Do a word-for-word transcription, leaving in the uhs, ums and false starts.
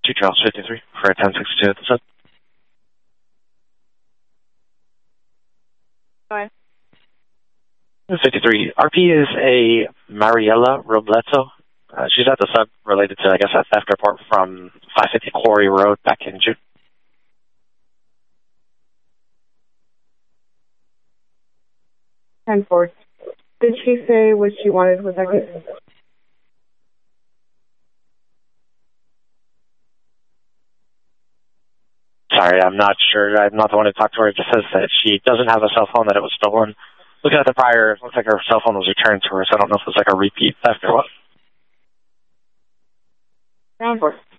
two Charles fifty-three for a ten sixty-two at the sub. Go ahead. fifty-three. R P is a Mariela Robleto. Uh, she's at the sub related to, I guess, a theft report from five fifty Quarry Road back in June. ten four. Did she say what she wanted with that case? Sorry, I'm not sure. I'm not the one who talked to her. It just says that she doesn't have a cell phone, that it was stolen. Looking at the prior, it looks like her cell phone was returned to her, so I don't know if it's like a repeat theft or what. ten four.